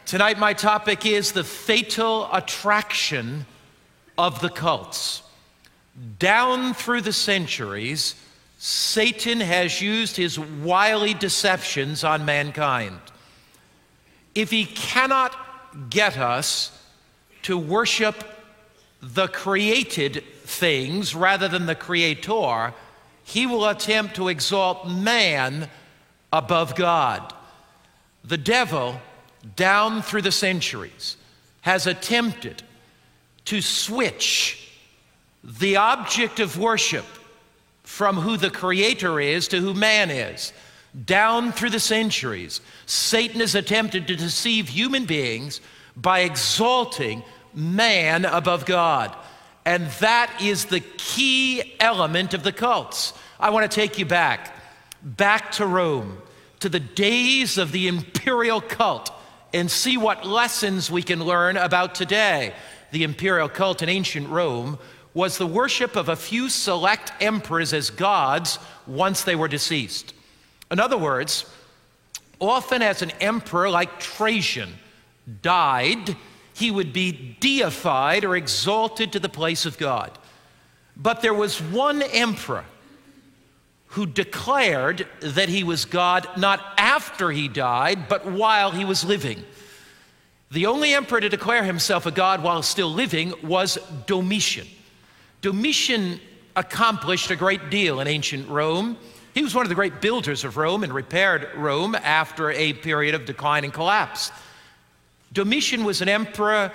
Tonight, my topic is the fatal attraction of the cults. Down through the centuries, Satan has used his wily deceptions on mankind. If he cannot get us to worship the created things rather than the Creator, he will attempt to exalt man above God. The devil, down through the centuries, has attempted to switch the object of worship from who the Creator is to who man is. Down through the centuries, Satan has attempted to deceive human beings by exalting man above God. And that is the key element of the cults. I want to take you back to Rome, to the days of the imperial cult, and see what lessons we can learn about today. The imperial cult in ancient Rome was the worship of a few select emperors as gods once they were deceased. In other words, often as an emperor like Trajan died, he would be deified or exalted to the place of God. But there was one emperor who declared that he was God not after he died, but while he was living. The only emperor to declare himself a god while still living was Domitian. Domitian accomplished a great deal in ancient Rome. He was one of the great builders of Rome and repaired Rome after a period of decline and collapse. Domitian was an emperor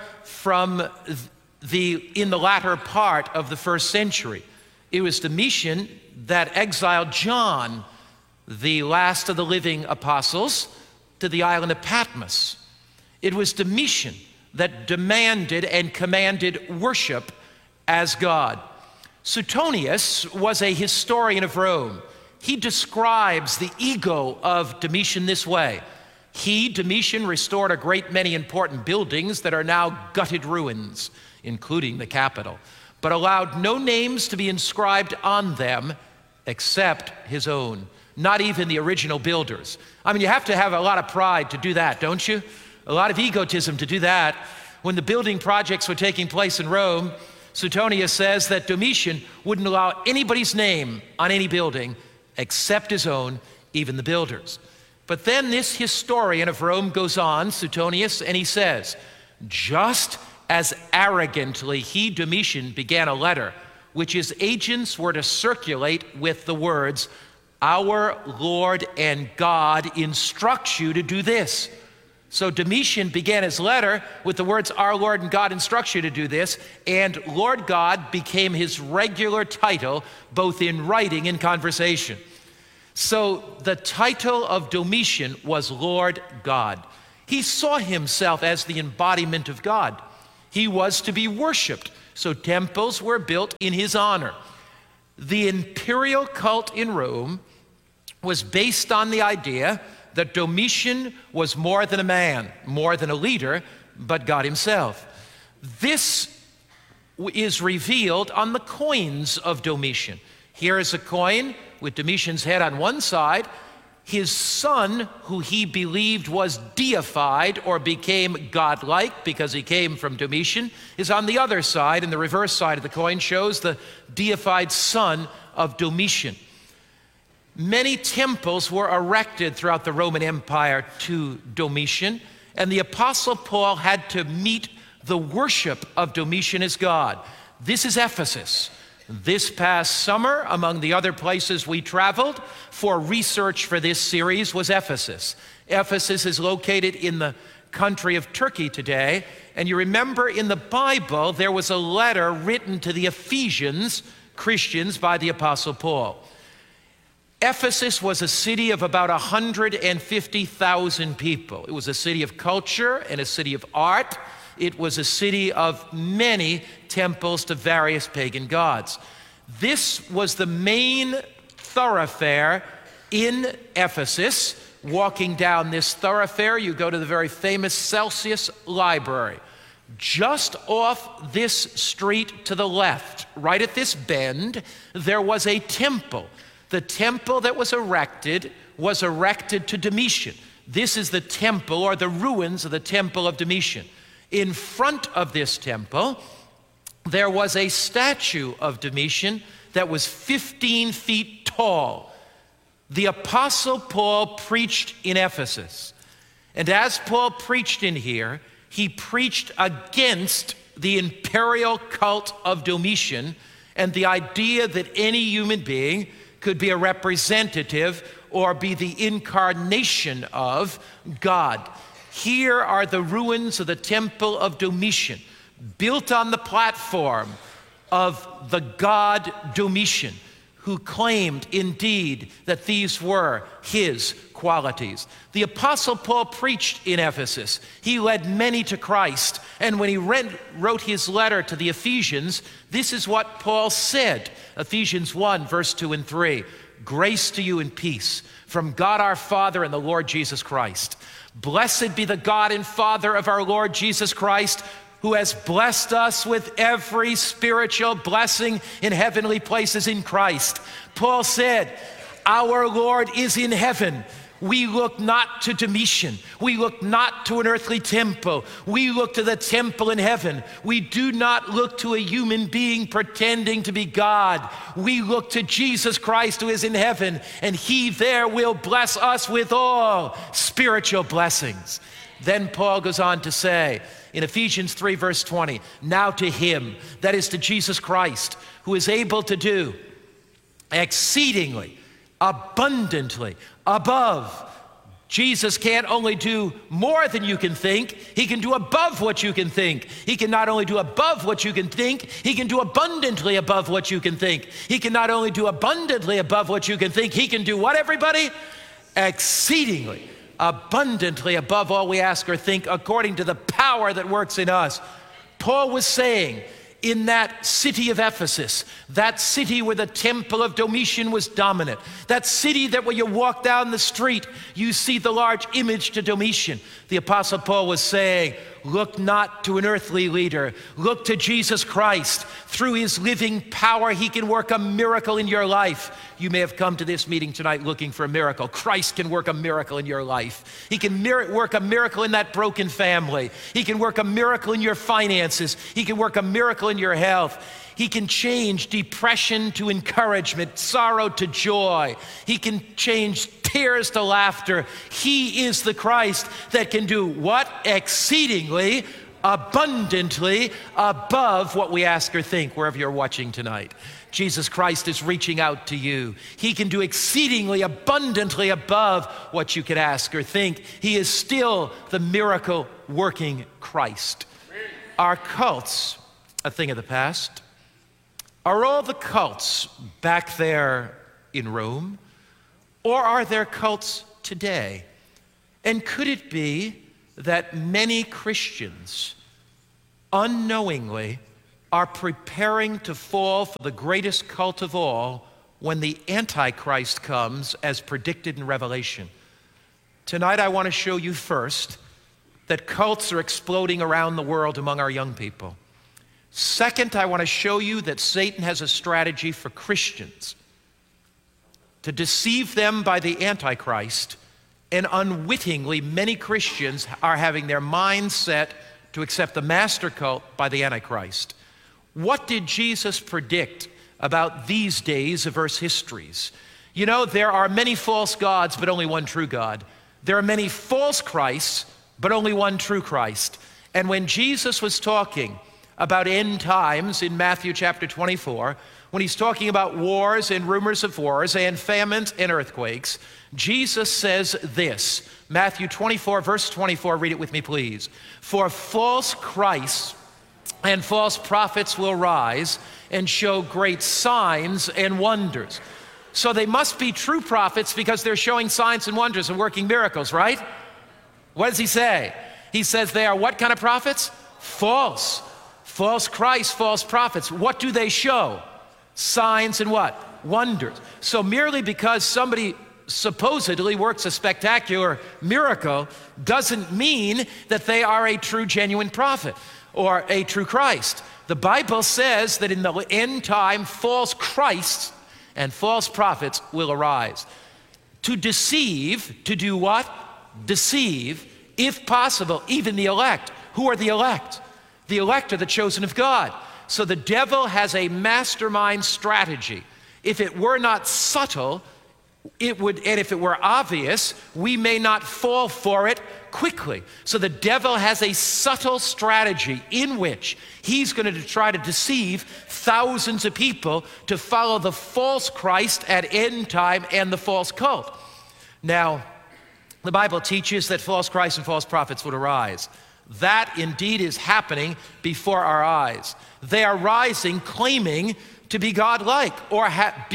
in the latter part of the first century. It was Domitian that exiled John, the last of the living apostles, to the island of Patmos. It was Domitian that demanded and commanded worship as God. Suetonius was a historian of Rome. He describes the ego of Domitian this way. Domitian, restored a great many important buildings that are now gutted ruins, including the Capitol, but allowed no names to be inscribed on them except his own, not even the original builders. I mean, you have to have a lot of pride to do that, don't you? A lot of egotism to do that. When the building projects were taking place in Rome, Suetonius says that Domitian wouldn't allow anybody's name on any building except his own, even the builders. But then this historian of Rome goes on, Suetonius, and he says, just as arrogantly Domitian began a letter which his agents were to circulate with the words, "Our Lord and God instructs you to do this." So Domitian began his letter with the words, "Our Lord and God instructs you to do this," and Lord God became his regular title, both in writing and conversation. So the title of Domitian was Lord God. He saw himself as the embodiment of God. He was to be worshiped, so temples were built in his honor. The imperial cult in Rome was based on the idea that Domitian was more than a man, more than a leader, but God himself. This is revealed on the coins of Domitian. Here is a coin with Domitian's head on one side. His son, who he believed was deified or became godlike because he came from Domitian, is on the other side, and the reverse side of the coin shows the deified son of Domitian. Many temples were erected throughout the Roman Empire to Domitian, and the Apostle Paul had to meet the worship of Domitian as God. This is Ephesus. This past summer, among the other places we traveled for research for this series, was Ephesus. Ephesus is located in the country of Turkey today, and you remember in the Bible there was a letter written to the Ephesians, Christians, by the Apostle Paul. Ephesus was a city of about 150,000 people. It was a city of culture and a city of art. It was a city of many temples to various pagan gods. This was the main thoroughfare in Ephesus. Walking down this thoroughfare, you go to the very famous Celsius Library. Just off this street to the left, right at this bend, there was a temple. The temple that was erected to Domitian. This is the temple, or the ruins of the temple of Domitian. In front of this temple, there was a statue of Domitian that was 15 feet tall. The Apostle Paul preached in Ephesus. And as Paul preached in here, he preached against the imperial cult of Domitian and the idea that any human being could be a representative or be the incarnation of God. Here are the ruins of the temple of Domitian, built on the platform of the god Domitian, who claimed indeed that these were his qualities. The Apostle Paul preached in Ephesus. He led many to Christ. And when he wrote his letter to the Ephesians, this is what Paul said. Ephesians 1, verse 2 and 3. Grace to you and peace from God our Father and the Lord Jesus Christ. Blessed be the God and Father of our Lord Jesus Christ, who has blessed us with every spiritual blessing in heavenly places in Christ. Paul said, our Lord is in heaven. We look not to Domitian. We look not to an earthly temple. We look to the temple in heaven. We do not look to a human being pretending to be God. We look to Jesus Christ who is in heaven, and he there will bless us with all spiritual blessings. Then Paul goes on to say in Ephesians 3, verse 20, now to him, that is to Jesus Christ, who is able to do exceedingly, abundantly, above. Jesus can't only do more than you can think, he can do above what you can think. He can not only do above what you can think, he can do abundantly above what you can think. He can not only do abundantly above what you can think, he can do what, everybody? Exceedingly, abundantly above all we ask or think, according to the power that works in us. Paul was saying, in that city of Ephesus, that city where the temple of Domitian was dominant, that city that when you walk down the street, you see the large image to Domitian. The Apostle Paul was saying, look not to an earthly leader, look to Jesus Christ. Through his living power, he can work a miracle in your life. You may have come to this meeting tonight looking for a miracle. Christ can work a miracle in your life. He can work a miracle in that broken family. He can work a miracle in your finances. He can work a miracle in your health. He can change depression to encouragement, sorrow to joy. He can change tears to laughter. He is the Christ that can do what? Exceedingly, abundantly, above what we ask or think, wherever you're watching tonight. Jesus Christ is reaching out to you. He can do exceedingly abundantly above what you could ask or think. He is still the miracle-working Christ. Are cults a thing of the past? Are all the cults back there in Rome? Or are there cults today? And could it be that many Christians unknowingly are preparing to fall for the greatest cult of all when the Antichrist comes as predicted in Revelation? Tonight I want to show you first that cults are exploding around the world among our young people. Second, I want to show you that Satan has a strategy for Christians to deceive them by the Antichrist, and unwittingly many Christians are having their minds set to accept the master cult by the Antichrist. What did Jesus predict about these days of Earth's histories? You know, there are many false gods, but only one true God. There are many false Christs, but only one true Christ. And when Jesus was talking about end times in Matthew chapter 24, when he's talking about wars and rumors of wars and famines and earthquakes, Jesus says this, Matthew 24, verse 24, read it with me, please. For false Christs and false prophets will rise and show great signs and wonders. So they must be true prophets because they're showing signs and wonders and working miracles, right? What does he say? He says they are what kind of prophets? False. False Christ, false prophets. What do they show? Signs and what? Wonders. So merely because somebody supposedly works a spectacular miracle doesn't mean that they are a true, genuine prophet or a true Christ. The Bible says that in the end time, false Christs and false prophets will arise. To deceive, to do what? deceive, if possible, even the elect. Who are the elect? The elect are the chosen of God. So the devil has a mastermind strategy. If it were not subtle, it would, and if it were obvious, we may not fall for it quickly. So the devil has a subtle strategy in which he's going to try to deceive thousands of people to follow the false Christ at end time and the false cult. Now, the Bible teaches that false Christs and false prophets would arise. That indeed is happening before our eyes. They are rising claiming to be God-like or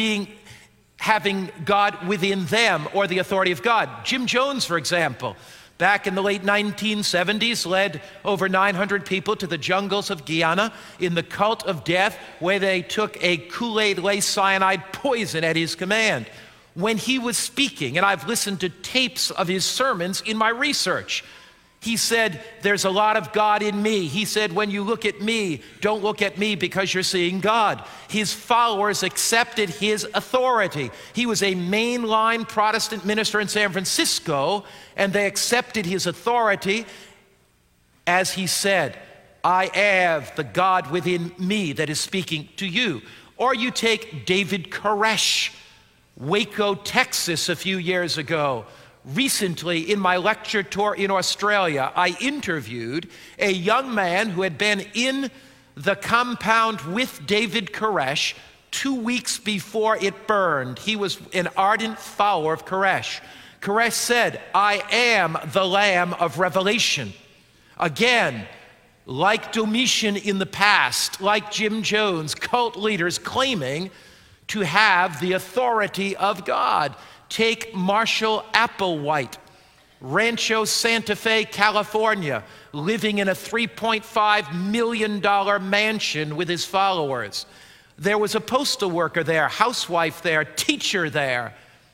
having God within them or the authority of God. Jim Jones, for example, back in the late 1970s, led over 900 people to the jungles of Guyana in the cult of death, where they took a Kool-Aid laced cyanide poison at his command. When he was speaking, and I've listened to tapes of his sermons in my research, he said, there's a lot of God in me. He said, when you look at me, don't look at me because you're seeing God. His followers accepted his authority. He was a mainline Protestant minister in San Francisco, and they accepted his authority as he said, I have the God within me that is speaking to you. Or you take David Koresh, Waco, Texas, a few years ago. Recently, in my lecture tour in Australia, I interviewed a young man who had been in the compound with David Koresh 2 weeks before it burned. He was an ardent follower of Koresh. Koresh said, I am the Lamb of Revelation. Again, like Domitian in the past, like Jim Jones, cult leaders claiming to have the authority of God. Take Marshall Applewhite, Rancho Santa Fe, California, living in a $3.5 million mansion with his followers. There was a postal worker there, housewife there, teacher there.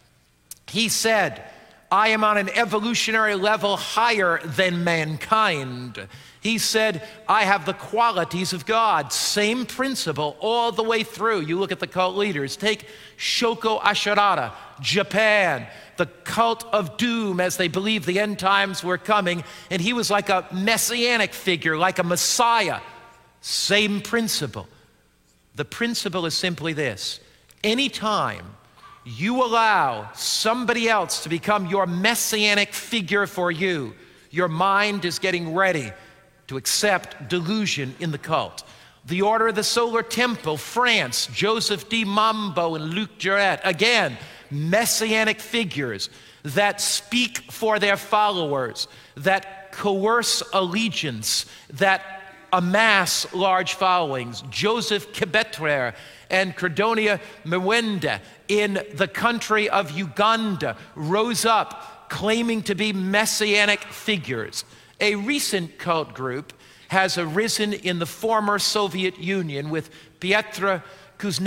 He said, I am on an evolutionary level higher than mankind. He said, I have the qualities of God. Same principle all the way through. You look at the cult leaders. Take Shoko Asahara, Japan, the cult of doom as they believed the end times were coming. And he was like a messianic figure, like a Messiah. Same principle. The principle is simply this. Anytime you allow somebody else to become your messianic figure for you, your mind is getting ready to accept delusion in the cult. The Order of the Solar Temple, France, Joseph D. Mambo and Luc Jouret, again, messianic figures that speak for their followers, that coerce allegiance, that amass large followings. Joseph Kibetrer and Credonia Mwenda in the country of Uganda rose up claiming to be messianic figures. A recent cult group has arisen in the former Soviet Union with Piotr Kuznetsov